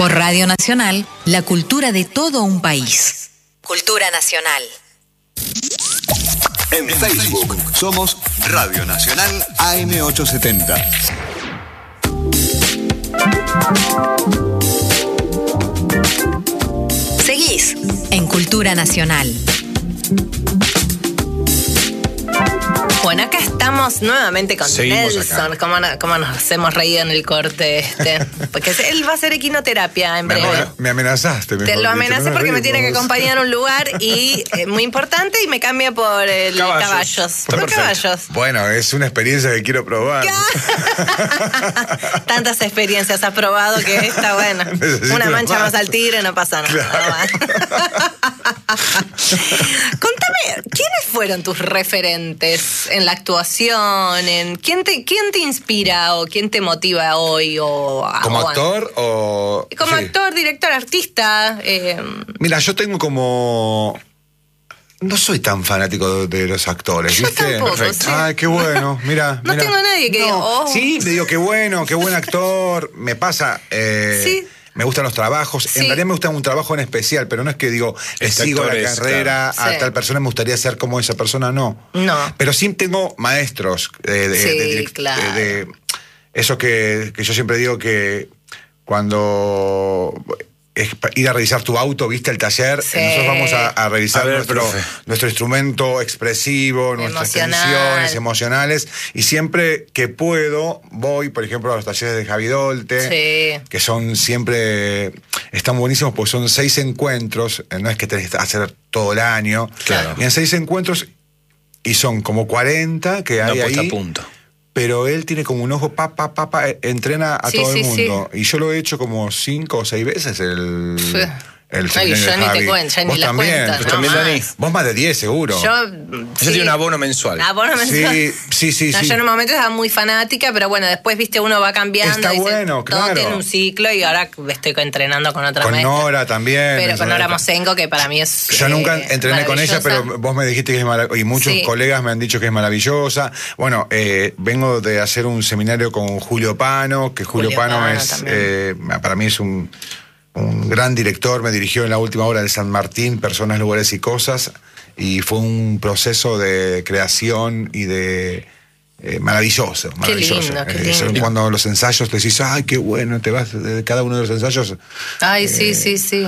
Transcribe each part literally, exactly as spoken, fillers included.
Por Radio Nacional, la cultura de todo un país. Cultura Nacional. En Facebook somos Radio Nacional A M ochocientos setenta. Seguís en Cultura Nacional. Bueno, acá estamos nuevamente con Seguimos Nelson. ¿Cómo, no- ¿Cómo nos hemos reído en el corte este? Porque él va a hacer equinoterapia en Me, breve. amena- me amenazaste. Te mejor lo dicho, amenacé no porque me reí, tiene que vos. acompañar a un lugar y eh, muy importante y me cambia por el Caballos. caballos. Está Por perfecto. caballos. Bueno, es una experiencia que quiero probar. Tantas experiencias has probado que está bueno. Necesito Una mancha más. más al tigre no pasa nada. Contame, ¿quiénes fueron tus referentes en la actuación? En, ¿quién, te, ¿Quién te inspira o quién te motiva hoy? O, ¿Como o- actor o...? Como sí. actor, director, artista. Eh, Mira, yo tengo como... No soy tan fanático de los actores, Yo ¿viste? tampoco, sí. Ay, qué bueno, mira. No mira. tengo a nadie que diga, oh. Sí, me digo, qué bueno, qué buen actor. Me pasa... eh, Sí. Me gustan los trabajos. Sí. En realidad me gusta un trabajo en especial, pero no es que digo, le Este sigo actor la es, carrera claro. a Sí. tal persona, me gustaría ser como esa persona, no. No. Pero sí tengo maestros eh, de, Sí, de direct- claro. de- de- eso que, que yo siempre digo que cuando es pa- ir a revisar tu auto, viste el taller, Sí. nosotros vamos a, a revisar A ver, nuestro, profe. nuestro instrumento expresivo, nuestras Emocional. tensiones emocionales, y siempre que puedo voy, por ejemplo, a los talleres de Javi Dolte, Sí. que son siempre, están buenísimos porque son seis encuentros, eh, no es que tenés que hacer todo el año, Claro. y en seis encuentros, y son como cuarenta que Una hay puesta ahí, a punto. pero él tiene como un ojo, pa, pa, pa, pa, eh, entrena a Sí, todo sí, el mundo. Y yo lo he hecho como cinco o seis veces el, Sí. el Ay, seminario yo de ni te Javi. cuento, ya ni Vos las también. cuentas, Vos no también, más. Dani. Vos más de diez, seguro. Yo. Ella sí. tiene un abono mensual. Abono mensual. Sí, sí, sí, No, sí. yo en un momento estaba muy fanática, pero bueno, después, viste, uno va cambiando. Está dice, bueno, todo claro. tiene un ciclo y ahora estoy entrenando con otra Con maestra. Nora también. Pero en con su Nora época. Mosengo, que para mí es. Yo eh, nunca entrené con ella, maravillosa. pero vos me dijiste que es maravillosa. Y muchos Sí. colegas me han dicho que es maravillosa. Bueno, eh, vengo de hacer un seminario con Julio Pano, que Julio, Julio Pano, Pano es, también. eh, para mí es un, un gran director. Me dirigió en la última obra de San Martín, Personas, Lugares y Cosas. Y fue un proceso de creación y de... eh, maravilloso, maravilloso. lindo, qué Eh, son lindo. cuando los ensayos te decís, ay, qué bueno, te vas de cada uno de los ensayos, Ay, sí, sí, sí.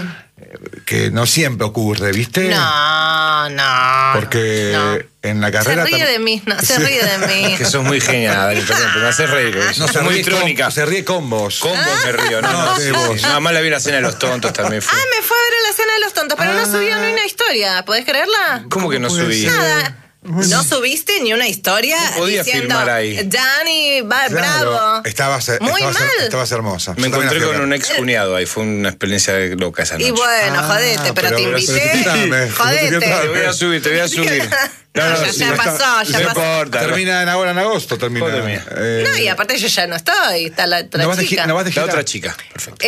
que no siempre ocurre, ¿viste? No, no. Porque no. en la Se carrera... ríe tam- de mí, no, se Sí. ríe de mí. Que sos muy genial, Dani, perdón, pero me haces reír. No, No, se sos muy ríe con- trónica. se ríe con vos. Con vos me río, no, No, no. de vos. Nada más la vi en la cena de los tontos también fue. Ah, me fue a ver a la cena de los tontos, pero no Ah. subió ni una historia. ¿Podés creerla? ¿Cómo que no puede subí? ser? Nada. No subiste ni una historia No podía diciendo, filmar ahí. Dani, va, Claro, bravo. Estabas, Muy estabas, mal. estabas hermosa. Me Yo también encontré la fui a con ver. un ex cuñado ahí, fue una experiencia loca esa noche. Y bueno, Ah, jodete, pero, pero- te pero invité. escúchame, Jodete. Te voy a subir, te voy a subir. No, ya, sí, ya no pasó, ya no pasó. importa. Termina en ahora en agosto, termina. ¿Cuándo termina? Eh, No, y aparte yo ya no estoy, está la otra ¿no vas de chica. gi- no vas de La gira? otra chica, perfecto.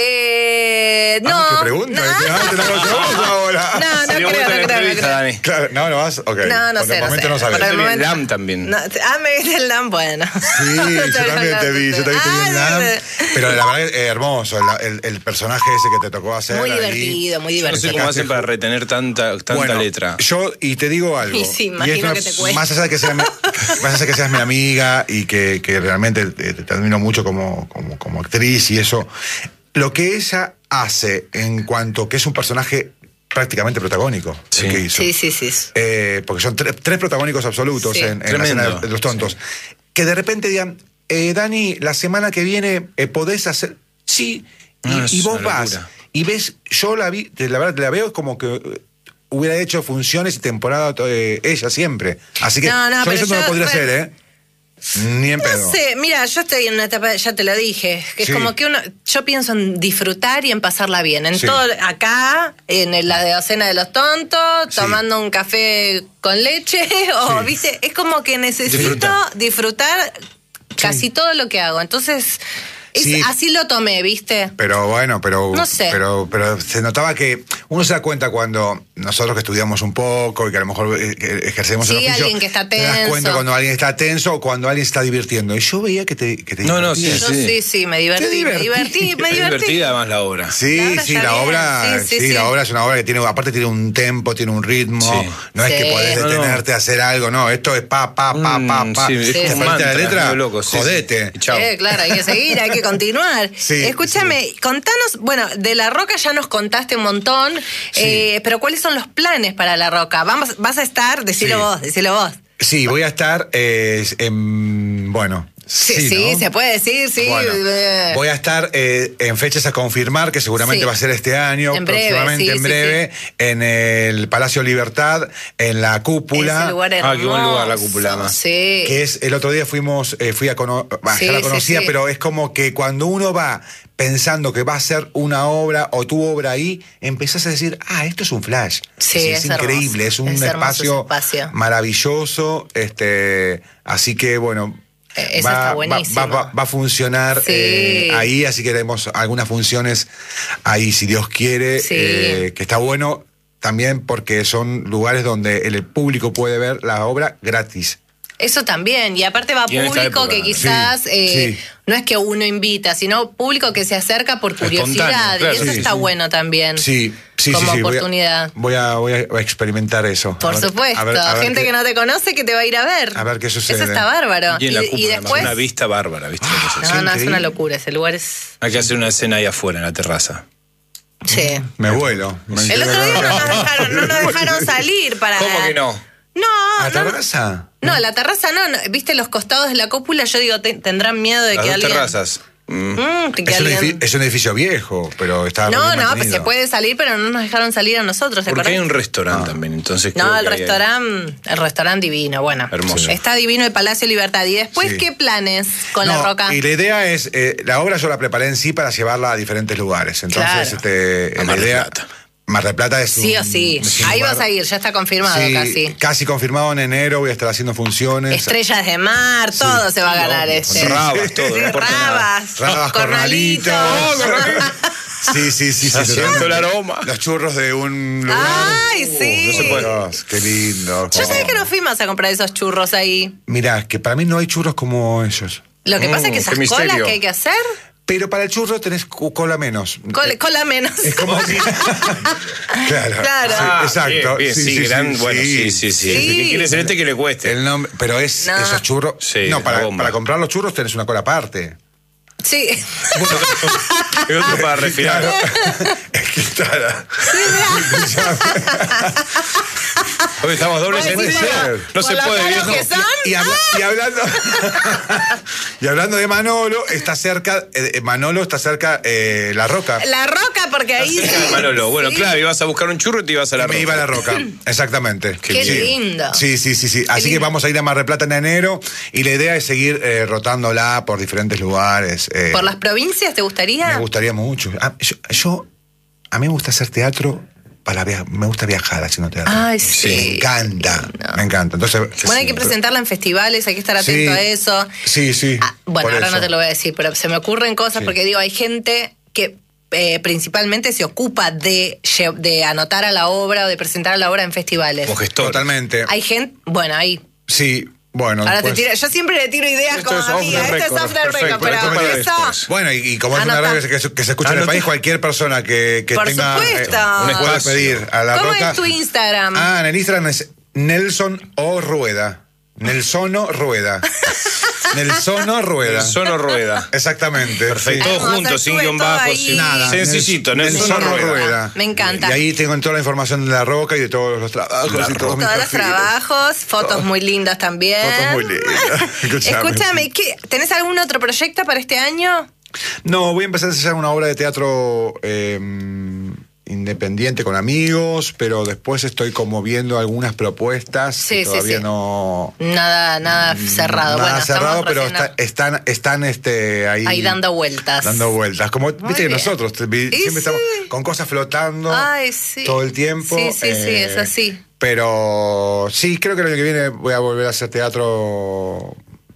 Eh, no. Ah, ¿qué pregunta? No, Ah, te la vamos ahora. no, no Se dio creo, vuelta no la creo, no entrevista, creo. Dani. Claro, no, no vas. Ok. No, no Por sé, el no momento sé. no sabes. Por el Te vi en momento- LAM también. No, ah, me viste el LAM, bueno. Sí, yo también te vi, yo también te vi en Ah, LAM. Pero la verdad es eh, hermoso, el, el, el personaje ese que te tocó hacer. Muy ahí. divertido, muy No divertido. sé cómo hacen para retener tanta, tanta Bueno, letra. Yo, y te digo algo. Y sí, y imagino es que te cuesta. Más allá de que seas mi, más allá de que seas mi amiga y que, que realmente te, te admiro mucho como, como, como actriz y eso, lo que ella hace en cuanto que es un personaje prácticamente protagónico, Sí. el que hizo. Sí, sí, sí. Eh, porque son tre- tres protagónicos absolutos Sí. en, en la Tremendo. escena de los tontos. Que de repente digan, eh, Dani, la semana que viene eh, podés hacer. Sí, y, No, es y vos una vas. locura. Y ves, yo la vi, te- la verdad, te la veo como que eh, hubiera hecho funciones y temporada eh, ella siempre. Así que No, no, yo pero eso no yo- lo podría bueno. hacer, ¿eh? Ni en pedo. No sé, mira, yo estoy en una etapa, ya te lo dije, que Sí. es como que uno, yo pienso en disfrutar y en pasarla bien. En Sí. todo, acá, en el- la de docena de los tontos, Sí. tomando un café con leche, o, Sí. viste, es como que necesito Disfruta. disfrutar casi todo lo que hago. Entonces, es- Sí. así lo tomé, ¿viste? Pero bueno, pero, No sé. pero pero se notaba que Uno se da cuenta cuando nosotros que estudiamos un poco y que a lo mejor eh, que ejercemos Sí, el oficio, alguien que está te das tenso. cuenta cuando alguien está tenso o cuando alguien se está divirtiendo. Y yo veía que te, que te No, no, divertías. Yo sí, sí, me divertí, Te me divertí. divertí, me Es divertí. divertida además la obra. Sí, La obra sí, está la bien. obra, Sí, sí, sí, sí. la obra es una obra que tiene, aparte tiene un tempo, tiene un ritmo, Sí. no es Sí. que podés No, no. detenerte a hacer algo, no, esto es pa, pa, pa, pa, Mm, pa. sí, es Te como un falta mantra, la letra, medio loco, sí, sí. jodete. Y chao. Eh, claro, hay que seguir, hay que continuar. Sí, Escúchame, contanos, bueno, de La Roca ya nos contaste un montón, eh, pero ¿cuáles son los planes para La Roca? Vamos, vas a estar, decilo Sí. vos, decilo vos. Sí, voy a estar eh, en, bueno, Sí, sí, sí, ¿no? se puede decir, sí. Bueno, eh. voy a estar eh, en fechas a confirmar, que seguramente Sí. va a ser este año, En breve, próximamente sí, en sí, breve, en el Palacio Libertad, en la cúpula. Ese lugar hermoso. Ah, qué buen lugar la cúpula, además. Sí. Que es, el otro día fuimos, eh, fui a conocer, Sí, ya la sí, conocía, sí. pero es como que cuando uno va pensando que va a ser una obra o tu obra ahí, empezás a decir, ah, esto es un flash. Sí, es, es increíble, hermoso. es un Es hermoso espacio, ese espacio. maravilloso, este, así que bueno. Eh, eso está buenísimo. Va, va- va a funcionar Sí. eh, ahí, así que haremos algunas funciones ahí, si Dios quiere, Sí. eh, que está bueno también porque son lugares donde el público puede ver la obra gratis. Eso también, y aparte va Y en esta público época, que quizás sí, eh, sí. no es que uno invita, sino público que se acerca por curiosidad, Espontáneo, claro, y eso sí, está sí. bueno también. Sí, sí, como sí, sí. Voy a- oportunidad. Voy a, voy a, voy a experimentar eso. Por A ver- supuesto, a ver- a ver gente qué- que no te conoce que te va a ir a ver. A ver qué sucede. Eso está bárbaro. Y en la y, cúpula, y además, después. una vista bárbara, ¿viste? lo que es eso? No, Sí, no, es increíble. una locura. Ese lugar es. Hay que hacer una escena ahí afuera, en la terraza. Sí. Me vuelo. Me El otro día no nos dejaron, no nos dejaron salir para. ¿Cómo que no? No, ¿A la no. terraza? No, la terraza no, no. Viste los costados de la cúpula, yo digo, te- tendrán miedo de Las que dos alguien. terrazas. Mm. Mm, que Es un, alguien- edificio, es un edificio viejo, pero está No, bien no, pues mantenido. se puede salir, pero no nos dejaron salir a nosotros, ¿te Porque hay acordás? un restaurante también, entonces creo No, el que hay- restaurante, el restaurante divino, bueno. Hermoso. Está divino el Palacio Libertad. ¿Y después Sí. qué planes con No, La Roca? Y la idea es, eh, la obra yo la preparé en sí para llevarla a diferentes lugares. Entonces, Claro. este, A la Mar del idea. Plata. Mar del Plata es Sí o un- sí. es un Ahí lugar- vas a ir, ya está confirmado Sí, casi. casi confirmado en enero, voy a estar haciendo funciones. Estrellas de mar, todo se va a ganar este. Rabas, todo, no importa nada. Rabas, Rabas, cornalitos. cornalitos. Sí, sí, sí. sí Haciendo totalmente. el aroma. Los churros de un lugar. Ay, sí. no se puede. Dios, qué lindo. Yo sé que no fuimos a comprar esos churros ahí. Mirá, que para mí no hay churros como ellos. Lo que Mm, pasa es que qué esas misterio. colas que hay que hacer, Pero para el churro tenés cu- cola menos. cola, cola menos. Es como si. Claro. Claro. Sí, Ah, exacto. bien, bien, sí, gran, bueno, sí, sí, sí. Sí. El que quiere ser este que le cueste. El nombre, pero es No. esos churros. Sí, no, la para, bomba. para comprar los churros tenés una cola aparte. Sí. Y otro para refilar. Es que está. Hoy estamos dobles Ay, en sí, ese. por- No se por lo puede, caros viejo. que son. Y, habla- y hablando y hablando de Manolo, está cerca, eh, Manolo está cerca eh, La Roca. La Roca, porque ahí. Cerca de Manolo. Bueno, Sí. claro, ibas a buscar un churro y te ibas a la Me Roca. iba a La Roca, exactamente. Qué Sí. lindo. Sí, sí, sí, sí. Así que lindo. vamos a ir a Mar del Plata en enero y la idea es seguir eh, rotándola por diferentes lugares. eh, ¿Por las provincias te gustaría? Me gustaría mucho. Ah, yo, yo- a mí me gusta hacer teatro para via- me gusta viajar haciendo teatro. Ay, Me sí. encanta, No. me encanta. Entonces, Bueno, hay que presentarla en festivales, hay que estar atento Sí. a eso. Sí, sí. Ah, bueno, por ahora eso. no te lo voy a decir, pero se me ocurren cosas Sí. porque digo, hay gente que eh, principalmente se ocupa de, lle- de anotar a la obra o de presentar a la obra en festivales. Como gestor. Totalmente. Hay gente, bueno, ahí. Sí, bueno. Ahora te después- tiro, yo siempre le tiro ideas Esto como es off amiga, the esto es record, off the record, perfecto, pero esto para eso. después. Bueno, y, y como es una Anota. radio que se, que se escucha en el Anota. país, cualquier persona que, que Por tenga supuesto. eh, Un puede espacio. pedir a La ¿Cómo Roca. es tu Instagram? Ah, en el Instagram es Nelson O Rueda. Nelsono Rueda. Nelsono Rueda. El sono rueda. Exactamente. Perfecto. sí. Todos Vamos a juntos, sin sube guión todo bajo, ahí. sin Nada. Sencillito, Nelson Nelson Rueda. Rueda. Me encanta. Y ahí tengo toda la información de La Roca y de todos los trabajos La y todos mis Todos los perfiles. trabajos, fotos muy lindas también. Fotos muy lindas. Escuchame. Escúchame, ¿qué, ¿tenés algún otro proyecto para este año? No, voy a empezar a ensayar una obra de teatro eh, independiente con amigos, pero después estoy como viendo algunas propuestas Sí, que sí, todavía sí. no... Nada, nada cerrado. Mm, Nada bueno, cerrado, estamos pero recién está- están, están este, ahí... ahí dando vueltas. Dando vueltas. Como viste que bien. nosotros te- vi- Y siempre sí. estamos con cosas flotando Ay, sí. todo el tiempo. Sí, sí, sí, eh, es así. Pero sí, creo que el año que viene voy a volver a hacer teatro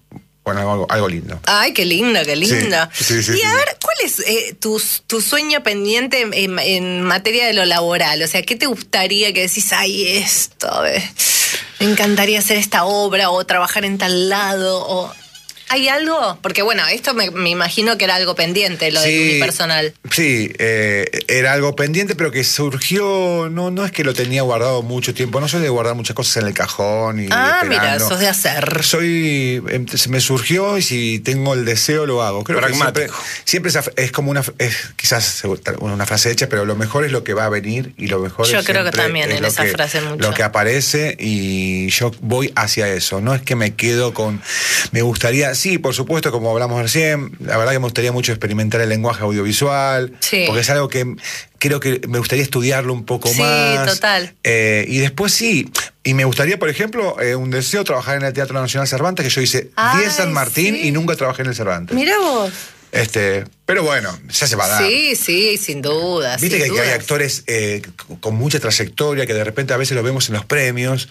con algo, algo lindo. Ay, qué lindo, qué lindo. Sí, sí, sí, y sí, a sí. ver, ¿cuál es eh, tu, tu sueño pendiente en, en materia de lo laboral? O sea, ¿qué te gustaría que decís, ay, esto, eh, me encantaría hacer esta obra o trabajar en tal lado? O ¿hay algo? Porque bueno, esto me, me imagino que era algo pendiente, lo Sí, de unipersonal. Sí, eh, era algo pendiente, pero que surgió, no, no es que lo tenía guardado mucho tiempo, no soy de guardar muchas cosas en el cajón y Ah, mira, esperando. sos de hacer. Soy, em, se me surgió y si tengo el deseo lo hago. Creo Pragmático. que siempre, siempre esa- es como una, es quizás una frase hecha, pero lo mejor es lo que va a venir y lo mejor Yo es creo que siempre también es en lo esa que- frase mucho. Lo que aparece y yo voy hacia eso. No es que me quedo con, me gustaría, sí, por supuesto, como hablamos recién, la verdad que me gustaría mucho experimentar el lenguaje audiovisual, Sí. porque es algo que creo que me gustaría estudiarlo un poco Sí, más. total. Eh, y después sí, y me gustaría, por ejemplo, eh, un deseo, trabajar en el Teatro Nacional Cervantes, que yo hice Ay, diez San Martín sí. y nunca trabajé en el Cervantes. Mira vos. Este, pero bueno, ya se va a dar. Sí, sí, sin duda. Viste sin que, que hay duda. actores eh, con mucha trayectoria que de repente a veces los vemos en los premios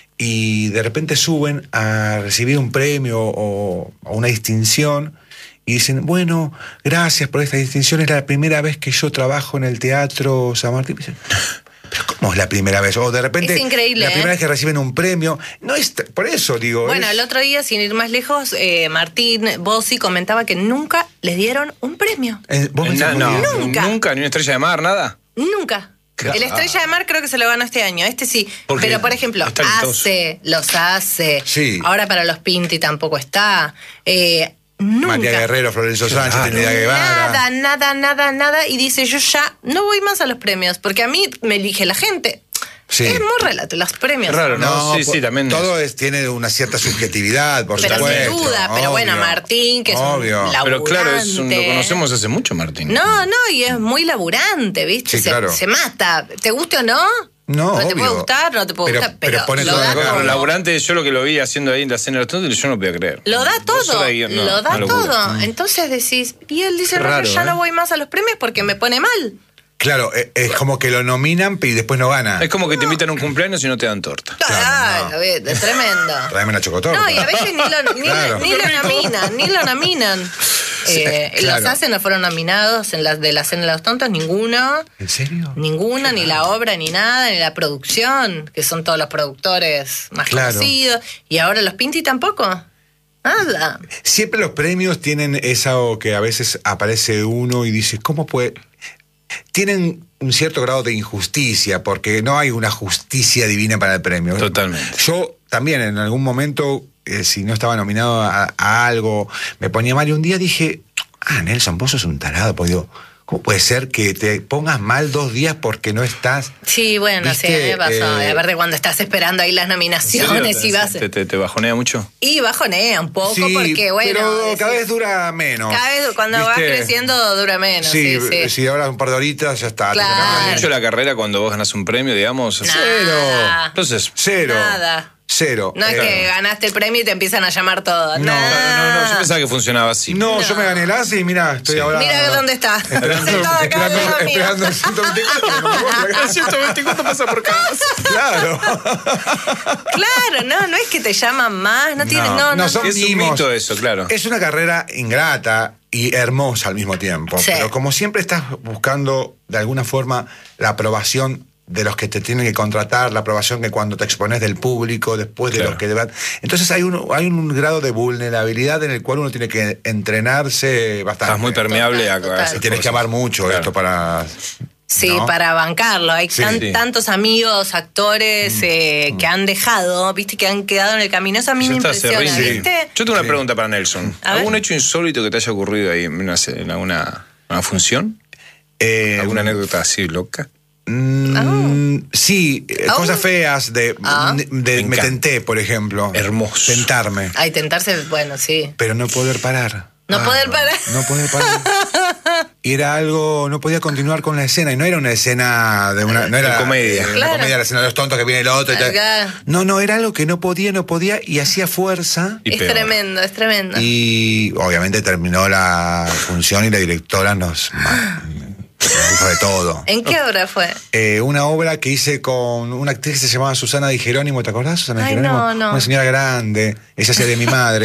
y de repente suben a recibir un premio o, o una distinción y dicen, bueno, gracias por esta distinción, es la primera vez que yo trabajo en el Teatro San Martín. Y dicen, pero ¿cómo es la primera vez? O de repente Es increíble, la ¿eh? primera vez que reciben un premio. No es, t- por eso digo. Bueno, es- el otro día, sin ir más lejos, eh, Martín Bossi comentaba que nunca les dieron un premio. eh, ¿vos Na- pensás, no, Julián? Nunca. nunca, ni una estrella de mar, nada. Nunca. Claro. El Estrella de Mar creo que se lo ganó este año, este sí. Porque Pero, por ejemplo, es talentoso. hace, los hace. Sí. Ahora para los Pinti tampoco está. Eh, nunca. María Guerrero, Florencio Sánchez, Claro. Trinidad Guevara. Nada, nada, nada, nada. Y dice, yo ya no voy más a los premios, porque a mí me elige la gente. Sí. Es muy relato, los premios. Es raro, ¿no? Sí, po- sí, también Todo es, tiene una cierta subjetividad, por Pero supuesto. sin duda, pero bueno, obvio, Martín, que es obvio. un laburante. Pero claro, es un- lo conocemos hace mucho, Martín. No, no, y es muy laburante, ¿viste? Sí, se, claro. se mata. ¿Te guste o no? No, te obvio. puede gustar, no te puede Pero- gustar, pero pero, pone lo todo da de acuerdo. todo. Pero laburante, yo lo que lo vi haciendo ahí en la cena de los tontos, yo no podía creer. Lo da Dos todo, horas y- no, lo da una locura. todo. Entonces decís, y él dice, Qué no, raro, yo ya ¿eh? no voy más a los premios porque me pone mal. Claro, es, es como que lo nominan y después no gana. Es como que te invitan a un cumpleaños y no te dan torta. Claro, no. ¿viste? Es tremendo. Tráeme una chocotorta. No, y a veces ni lo, ni, Claro. ni lo nominan, ni lo nominan. Eh, claro. Los hacen no fueron nominados en las de la cena de los tontos, ninguno. ¿En serio? Ninguna, ni la obra, ni nada, ni la producción, que son todos los productores más Claro. conocidos. Y ahora los Pinti tampoco. Nada. Siempre los premios tienen esa o que a veces aparece uno y dice, ¿cómo puede...? Tienen un cierto grado de injusticia, porque no hay una justicia divina para el premio. Totalmente. Yo también en algún momento, eh, si no estaba nominado a, a algo, me ponía mal y un día dije, ah, Nelson, vos sos un tarado, pues digo, ¿cómo puede ser que te pongas mal dos días porque no estás? Sí, bueno, ¿Viste? sí, a mí me pasó. Eh, a ver de cuando estás esperando ahí las nominaciones y vas. ¿Te, te, te bajonea mucho? Y bajonea un poco Sí, porque, bueno. pero cada decís, vez dura menos. cada vez cuando vas ¿Viste? creciendo dura menos. Sí, Sí, sí. si ahora un par de horitas ya está. Claro. Te ¿Cambia cambian. mucho la carrera cuando vos ganás un premio, digamos? Nada. Entonces, Cero. Nada. Cero. No es Eh, que ganaste el premio y te empiezan a llamar todos. No, No, no, no, no, yo pensaba que funcionaba así. No, yo me gané el ACE y mira, estoy Sí. ahora. Mira dónde está. Esperando, Sentado acá esperando, al lado mío. esperando el ciento veinticuatro. no me acuerdo. ciento veinticuatro pasa por casa. Claro. Claro, no, no es que te llaman más, no tienes, no, no. no no. son Es un mimos. mito eso, claro. Es una carrera ingrata y hermosa al mismo tiempo. Sí. Pero como siempre estás buscando de alguna forma la aprobación de los que te tienen que contratar, la aprobación que cuando te expones del público, después de Claro. los que deban. Entonces hay un, hay un grado de vulnerabilidad en el cual uno tiene que entrenarse bastante. Estás muy permeable a, a Total, esas total. Y tienes que cosas. amar mucho Claro. esto para. Sí, ¿no? para bancarlo. Hay Sí. tan- Sí. tantos amigos, actores eh, que han dejado, viste, que han quedado en el camino. Eso a mí Ya me está, se impresiona, rinde. ¿viste? Yo tengo una Sí. pregunta para Nelson. A ver. ¿Algún hecho insólito que te haya ocurrido ahí en, una, en alguna, una función? Eh, ¿Alguna anécdota así loca? Mm, Sí, eh, Oh. cosas feas de, Ah. de- de- Me me encanta. tenté, por ejemplo. Hermoso. Tentarme. Ay, tentarse, bueno, sí. Pero no poder parar. No poder parar. No poder parar. Y era algo, no podía continuar con la escena. Y no era una escena de una. No era De comedia. eh, una Claro. comedia, la escena de los tontos que viene el otro y tal. Acá. No, no, era algo que no podía, no podía y hacía fuerza. Y es peor. tremendo, es tremendo. Y obviamente terminó la función y la directora nos, ma- nos dijo de todo. ¿En qué obra fue? Eh, una obra que hice con una actriz que se llamaba Susana Di Jerónimo, ¿te acordás, Susana Di Ay, Jerónimo? no, no. Una señora grande, ella hacía de mi madre.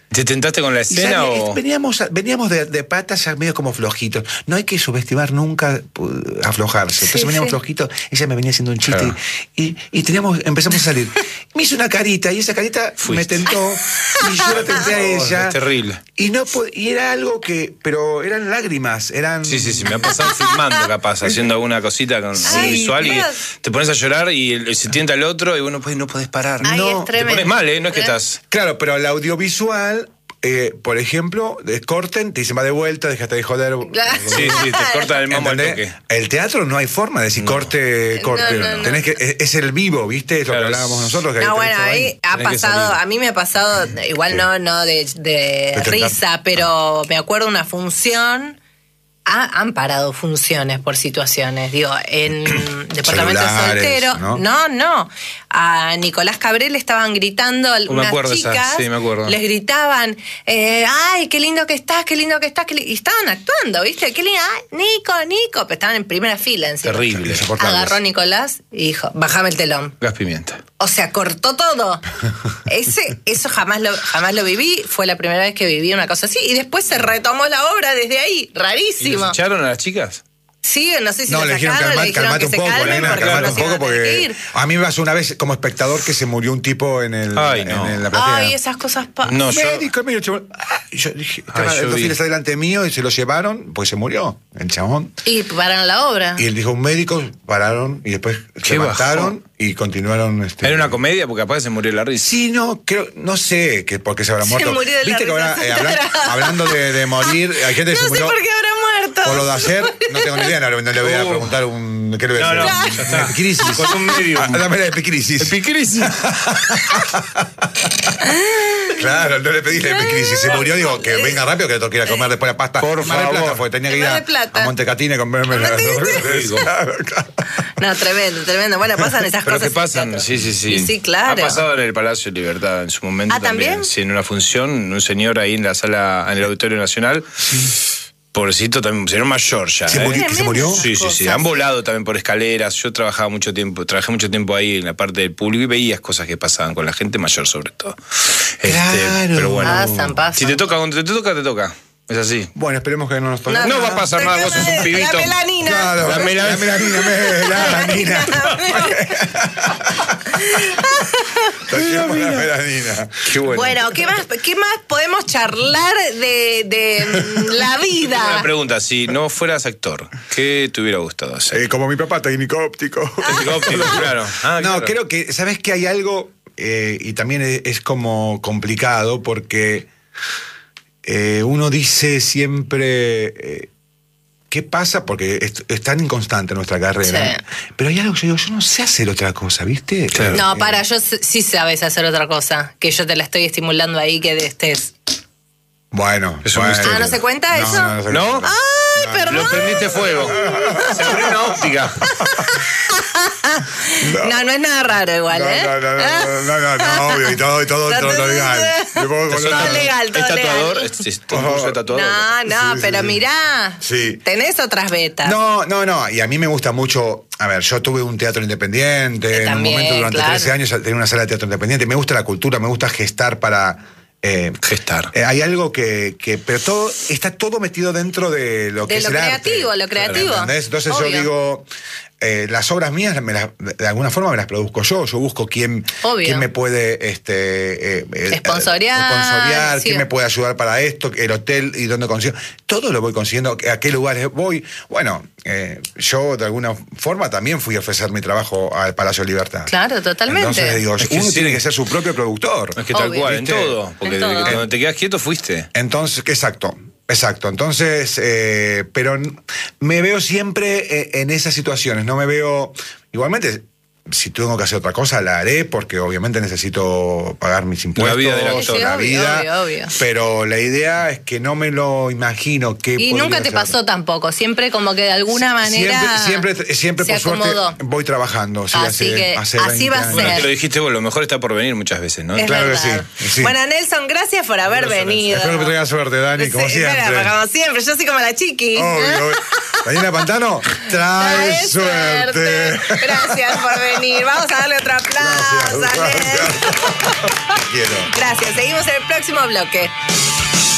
¿Te tentaste con la escena Ya, o...? Veníamos, veníamos de, de patas ya medio como flojitos. No hay que subestimar nunca uh, aflojarse. Entonces Sí, veníamos sí. flojitos, ella me venía haciendo un chiste Claro. y, y teníamos, empezamos a salir. Me hizo una carita y esa carita Fuiste. me tentó y yo la tenté a Oh, ella. es terrible. Y no po- y era algo que, pero eran lágrimas, eran. Sí, sí, sí, me ha pasado filmando capaz, haciendo alguna cosita con Ay, visual y Dios. te pones a llorar y el- se tienta el otro y bueno, pues no podés parar. Ay, No, es te Te tremendo. pones mal, ¿eh? No es que estás... Claro, pero el audiovisual, eh, por ejemplo, de- corten, te dicen va de vuelta, déjate de joder. Claro. Sí, sí, te cortan el mambo al ¿Entendés? toque. El teatro no hay forma de decir corte, corte. No, no, no. Tenés que, es, es el vivo, ¿viste? Es lo Claro, que hablábamos es- nosotros. Que No, tenés bueno, todo ahí ha Tenés que pasado, salir. a mí me ha pasado, igual Sí. no, no de, de tentar- risa, pero me acuerdo una función. Ha- han parado funciones por situaciones, digo, en Departamento Celulares, Soltero. ¿no? No, no. A Nicolás Cabré le estaban gritando algunas acuerdo esa, chicas. sí, me acuerdo. Les gritaban, eh, ay, qué lindo que estás, qué lindo que estás. Qué li-". Y estaban actuando, ¿viste? Qué lindo, ay, Nico, Nico. Pero estaban en primera fila encima. Terrible. Insoportables. Agarró a Nicolás y dijo, bájame el telón. Gas pimienta. O sea, cortó todo. Ese, eso jamás lo, jamás lo viví. Fue la primera vez que viví una cosa así. Y después se retomó la obra desde ahí. ¿Y Rarísimo. los echaron a las chicas? Sí, no sé si No, lo le dijeron sacaron, calma- le dijeron calmate que un se poco, calmen nena, porque calmate no un se iban poco, a tener que porque ir. a mí me pasó una vez como espectador que se murió un tipo en el Ay, en, no. en la platea. Ay, esas cosas pasan. No, yo- Médico, médico, chaval. Ah, y yo dije, estaba yo dos vi. filas delante mío y se lo llevaron, pues se murió el chabón. Y pararon la obra. Y él dijo, un médico, pararon y después se Qué levantaron y continuaron. Este, ¿Era una comedia? Porque capaz se murió la risa. Sí, no, creo, no sé que por qué se habrá Se muerto. murió de la Viste que risa. ahora, eh, hablan- hablando de, de morir, hay gente que No se sé murió por qué habrá muerto. por lo de ayer, no tengo ni idea, no, no le voy a Uh. preguntar un. ¿Qué le voy a No, decir? no, ya está. Epicrisis. Con un medium. Ah, dame la epicrisis. Epicrisis. Claro, no le pedí la epicrisis. Se murió, digo, que venga rápido que le toque ir a comer después la pasta. Por Mar del favor. Plata fue, tenía que ir Mar a, del Plata. a Montecatini a comerme la. Claro, claro. No, tremendo, tremendo. Bueno, pasan esas Pero cosas. que pasan, en sí, sí, sí. Y sí, claro. Ha pasado en el Palacio de Libertad en su momento Ah, ¿también? Sí, en una función, un señor ahí en la sala, en el Auditorio Nacional. Pobrecito también, señor mayor ya. ¿Se ¿eh? murió? ¿Que se murió? Sí, sí, sí. Cosas. Han volado también por escaleras. Yo trabajaba mucho tiempo, trabajé mucho tiempo ahí en la parte del público y veías cosas que pasaban con la gente mayor sobre todo. Claro. Pero bueno. Pasan, pasan. Si te toca, cuando te toca, te toca. Es así. Bueno, esperemos que no nos toque. No va a pasar nada, vos sos un pibito. La melanina. Claro, La mela- la melanina, melanina. Trajimos la melanina. Qué bueno. Bueno, ¿qué más, ¿qué más podemos charlar de, de mm, la Tengo vida? una pregunta, si no fueras actor, ¿qué te hubiera gustado hacer? Eh, como mi papá, técnico óptico. Técnico óptico, claro. Ah, No, claro. creo que, ¿sabes que hay algo? Eh, y también es, es como complicado porque eh, uno dice siempre, eh, ¿qué pasa? Porque es, es tan inconstante nuestra carrera. Sí. Pero hay algo que yo digo, yo no sé hacer otra cosa, ¿viste? Claro. No, Eh, para, yo s- sí sabes hacer otra cosa. Que yo te la estoy estimulando ahí, que estés. Bueno. Es un bueno. misterio. Ah, ¿no se cuenta No, eso? no, no se ¿No? cuenta. ¡Ay, Lo perdón! prendiste fuego. Se abrió una óptica. No, no es nada raro igual, No, ¿eh? no, no, no, no, no, no, obvio, y todo, y todo, todo, todo legal. Le pongo con Todo la- legal, todo ¿Es tatuador? legal. ¿Es, es concurso de tatuador? No, no, Sí, pero sí, sí. mirá. Sí. Tenés otras betas. No, no, no. Y a mí me gusta mucho. A ver, yo tuve un teatro independiente. En un También, momento durante claro. trece años tenía una sala de teatro independiente. Me gusta la cultura, me gusta gestar para. eh, Gestar. eh, hay algo que, que. Pero todo. Está todo metido dentro de lo que De es lo el arte. creativo, lo creativo. ¿Entendés? Entonces yo Obvio. digo. eh, las obras mías me las- de alguna forma me las produzco yo. Yo busco quién, Obvio. quién me puede este, eh, eh, Sponsorear, sponsorear, sí. quién me puede ayudar para esto, el hotel y dónde consigo. Todo lo voy consiguiendo, a qué lugares voy. Bueno, eh, yo de alguna forma también fui a ofrecer mi trabajo al Palacio de Libertad. Claro, totalmente. Entonces digo, Es que uno sí. tiene que ser su propio productor. Es que tal Obvio. cual, en ¿Viste? todo. Porque En todo. desde que cuando te quedas quieto fuiste. Entonces, exacto, exacto. Entonces, eh, pero n- me veo siempre eh, en esas situaciones. No me veo. Igualmente, si tengo que hacer otra cosa, la haré, porque obviamente necesito pagar mis impuestos. vida del actor. Sí, la obvio, vida. obvio, obvio. Pero la idea es que no me lo imagino que. Y podría nunca te hacer. pasó tampoco. Siempre como que de alguna manera. Siempre, siempre, siempre se por suerte, acomodó. voy trabajando. sí, Así hace- que hace así va a veinte ser. Bueno, años. te lo dijiste vos, lo mejor está por venir muchas veces, ¿no? Es Claro que verdad. sí, sí. Bueno, Nelson, gracias por haber venido. Espero que tengas suerte, Dani, como Sí, siempre. espera, como siempre, yo soy como la chiqui. Obvio, obvio. Daniela Pantano, trae, trae suerte. suerte. Gracias por venir. Vamos a darle otro aplauso. Gracias, gracias. Gracias. Seguimos en el próximo bloque.